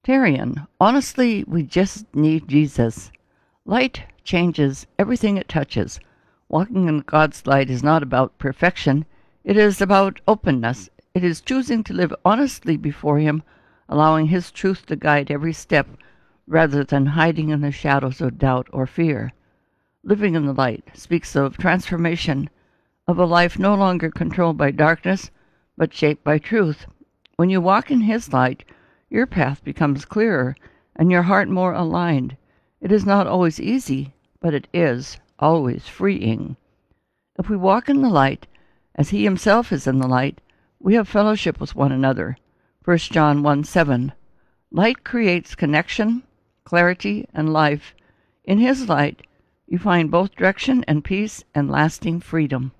Tarian, honestly, we just need Jesus. Light changes everything it touches. Walking in God's light is not about perfection. It is about openness. It is choosing to live honestly before Him, allowing His truth to guide every step, rather than hiding in the shadows of doubt or fear. Living in the light speaks of transformation, of a life no longer controlled by darkness, but shaped by truth. When you walk in His light, your path becomes clearer and your heart more aligned. It is not always easy, but it is always freeing. If we walk in the light, as He Himself is in the light, we have fellowship with one another. 1 John 1:7. Light creates connection, clarity, and life. In His light, you find both direction and peace and lasting freedom.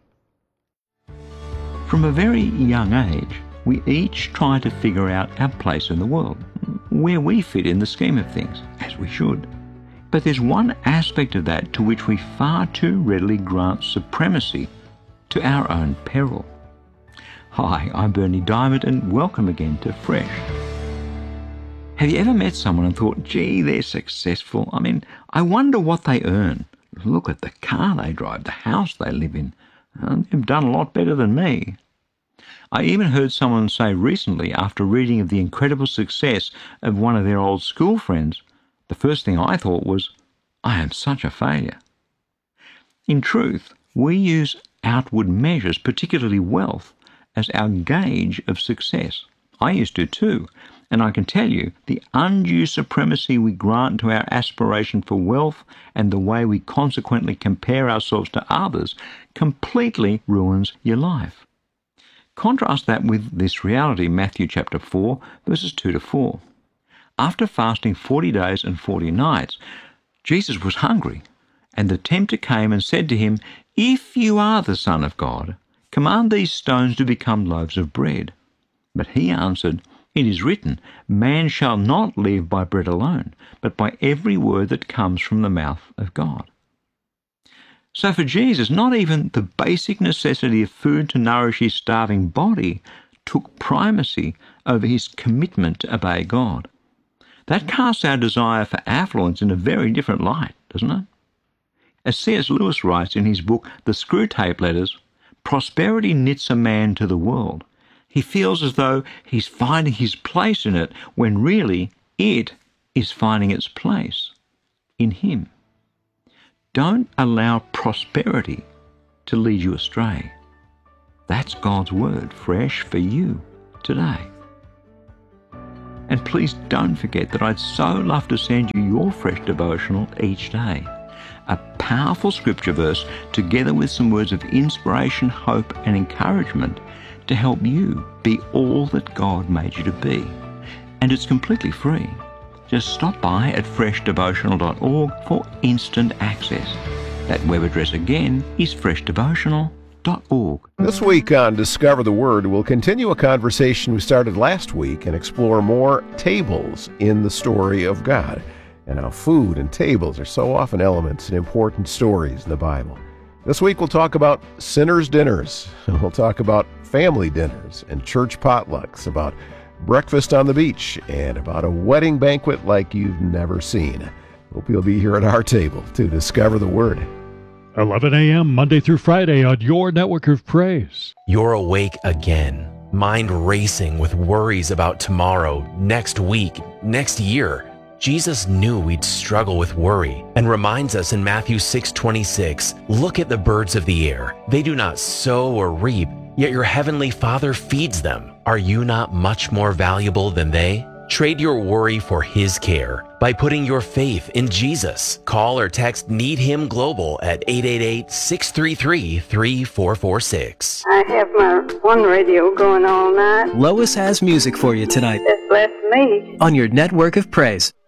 From a very young age, we each try to figure out our place in the world, where we fit in the scheme of things, as we should. But there's one aspect of that to which we far too readily grant supremacy, to our own peril. Hi, I'm Bernie Diamond, and welcome again to Fresh. Have you ever met someone and thought, gee, they're successful? I mean, I wonder what they earn. Look at the car they drive, the house they live in. They've done a lot better than me. I even heard someone say recently, after reading of the incredible success of one of their old school friends, the first thing I thought was, I am such a failure. In truth, we use outward measures, particularly wealth, as our gauge of success. I used to too, and I can tell you, the undue supremacy we grant to our aspiration for wealth and the way we consequently compare ourselves to others completely ruins your life. Contrast that with this reality, Matthew chapter 4, verses 2 to 4. After fasting 40 days and 40 nights, Jesus was hungry, and the tempter came and said to him, If you are the Son of God, command these stones to become loaves of bread. But he answered, It is written, Man shall not live by bread alone, but by every word that comes from the mouth of God. So for Jesus, not even the basic necessity of food to nourish his starving body took primacy over his commitment to obey God. That casts our desire for affluence in a very different light, doesn't it? As C.S. Lewis writes in his book, The Screwtape Letters, prosperity knits a man to the world. He feels as though he's finding his place in it, when really it is finding its place in him. Don't allow prosperity to lead you astray. That's God's word, fresh for you today. And please don't forget that I'd so love to send you your fresh devotional each day. A powerful scripture verse together with some words of inspiration, hope and encouragement to help you be all that God made you to be. And it's completely free. Just stop by at freshdevotional.org for instant access. That web address again is freshdevotional.org. This week on Discover the Word, we'll continue a conversation we started last week and explore more tables in the story of God, and how food and tables are so often elements in important stories in the Bible. This week we'll talk about sinners' dinners, we'll talk about family dinners and church potlucks, about breakfast on the beach, and about a wedding banquet like you've never seen. Hope you'll be here at our table to discover the Word. 11 a.m. Monday through Friday on your network of praise. You're awake again, mind racing with worries about tomorrow, next week, next year. Jesus knew we'd struggle with worry and reminds us in Matthew 6:26, look at the birds of the air. They do not sow or reap, yet your heavenly Father feeds them. Are you not much more valuable than they? Trade your worry for His care by putting your faith in Jesus. Call or text Need Him Global at 888-633-3446. I have my one radio going all night. Lois has music for you tonight It's blessed me. on your network of praise.